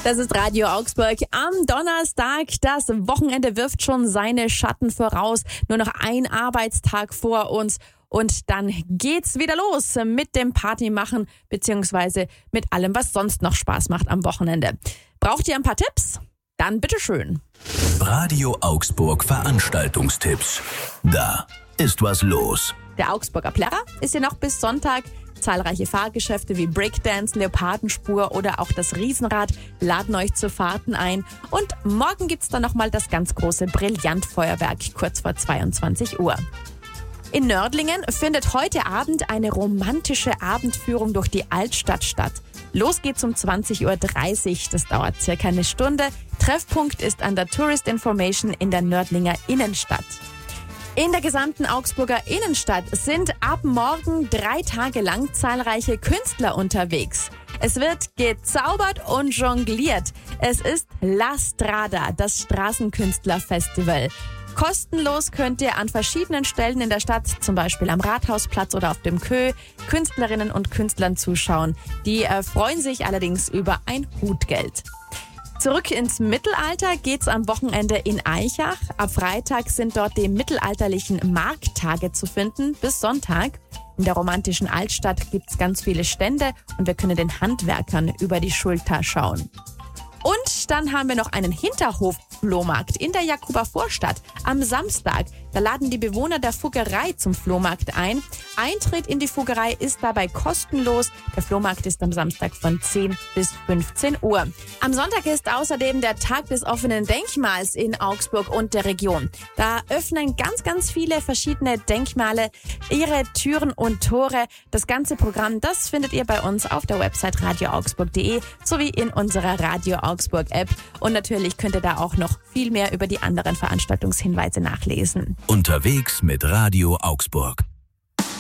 Das ist Radio Augsburg am Donnerstag. Das Wochenende wirft schon seine Schatten voraus. Nur noch ein Arbeitstag vor uns. Und dann geht's wieder los mit dem Partymachen beziehungsweise mit allem, was sonst noch Spaß macht am Wochenende. Braucht ihr ein paar Tipps? Dann bitteschön. Radio Augsburg Veranstaltungstipps. Da ist was los. Der Augsburger Plärrer ist ja noch bis Sonntag. Zahlreiche Fahrgeschäfte wie Breakdance, Leopardenspur oder auch das Riesenrad laden euch zu Fahrten ein. Und morgen gibt's dann nochmal das ganz große Brillantfeuerwerk kurz vor 22 Uhr. In Nördlingen findet heute Abend eine romantische Abendführung durch die Altstadt statt. Los geht's um 20.30 Uhr. Das dauert circa eine Stunde. Treffpunkt ist an der Tourist Information in der Nördlinger Innenstadt. In der gesamten Augsburger Innenstadt sind ab morgen 3 Tage lang zahlreiche Künstler unterwegs. Es wird gezaubert und jongliert. Es ist La Strada, das Straßenkünstlerfestival. Kostenlos könnt ihr an verschiedenen Stellen in der Stadt, zum Beispiel am Rathausplatz oder auf dem Kö, Künstlerinnen und Künstlern zuschauen. Die freuen sich allerdings über ein Hutgeld. Zurück ins Mittelalter geht's am Wochenende in Aichach. Ab Freitag sind dort die mittelalterlichen Markttage zu finden, bis Sonntag. In der romantischen Altstadt gibt's ganz viele Stände und wir können den Handwerkern über die Schulter schauen. Und dann haben wir noch einen Hinterhof-Flohmarkt in der Jakuber Vorstadt am Samstag. Da laden die Bewohner der Fuggerei zum Flohmarkt ein. Eintritt in die Fuggerei ist dabei kostenlos. Der Flohmarkt ist am Samstag von 10 bis 15 Uhr. Am Sonntag ist außerdem der Tag des offenen Denkmals in Augsburg und der Region. Da öffnen ganz viele verschiedene Denkmale ihre Türen und Tore. Das ganze Programm, das findet ihr bei uns auf der Website radioaugsburg.de sowie in unserer Radio Augsburg App. Und natürlich könnt ihr da auch noch viel mehr über die anderen Veranstaltungshinweise nachlesen. Unterwegs mit Radio Augsburg.